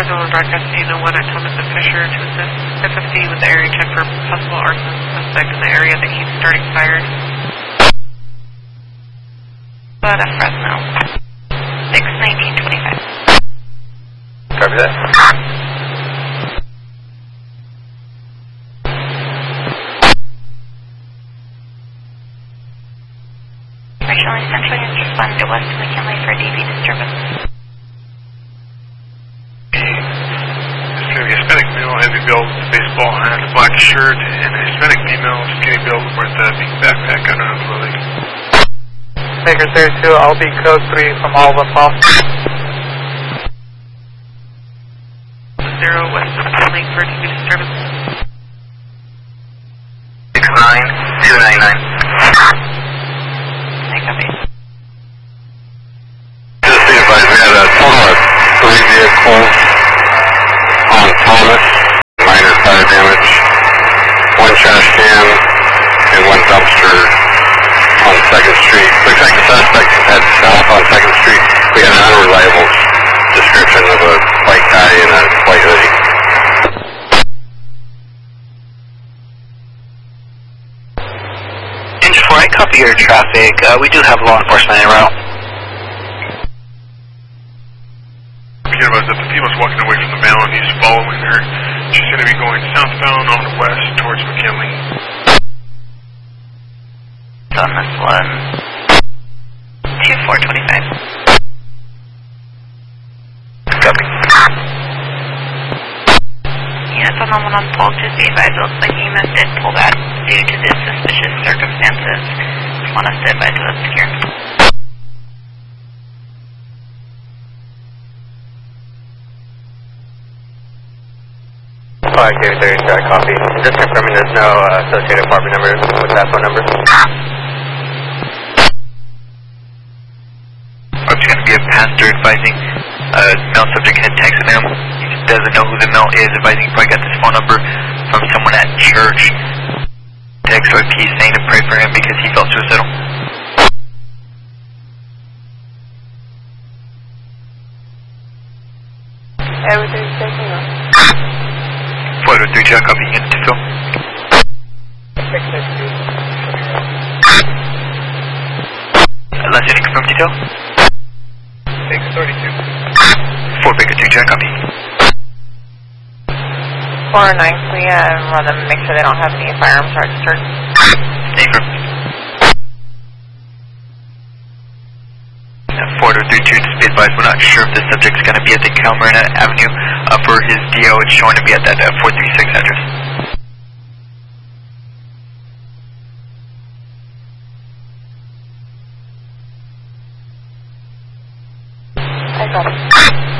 Reservoir broadcasting a 1 at Thomas and Fisher to assist FFC with the area check for possible arson suspect in the area that keeps starting fires. But at Fresno. 61925. Copy that. Originally, Central Units responded to West McKinley for DV disturbance. It's going to be a Hispanic male, heavy build, baseball hat, black shirt, and a Hispanic female, skinny build, with a big backpack under her clothing. Maker 02, I'll be code 3 from all the Paul. 0 West of McKinley for DV disturbance. 69299. Copy. Just be advised, we had a total of 3 vehicles on Thomas, minor tire damage, 1 trash can, and 1 dumpster on 2nd Street. Looks like the suspect head south on 2nd Street. We had an unreliable description of a white guy in a white hoodie. I copy your traffic. We do have law enforcement en route. Again, about the female's walking away from the male and he's following her. She's going to be going southbound on the west towards McKinley. On this one. 2425. Copy. Units on the one on pole to be advised. It looks like EMS did pull back due to the suspicious circumstances. Just want us to advise of obscure. 5K30, copy. Just confirming there's no associated apartment number with that phone number. It's going to be a pastor advising male subject had texted him. He just doesn't know who the male is, advising he probably got this phone number from someone at church. Text OP saying to pray for him because he felt suicidal. Everything's taking off. 403 Jack, copy unit to fill. Last unit confirmed detail. 632. 4 Baker 2 Jack, copy. 409, can we run them and make sure they don't have any firearms registered? Stay firm. 403 just be advised, we're not sure if the subject's going to be at the Calmarina Avenue for his DO. It's showing to be at that 436 address. I got it.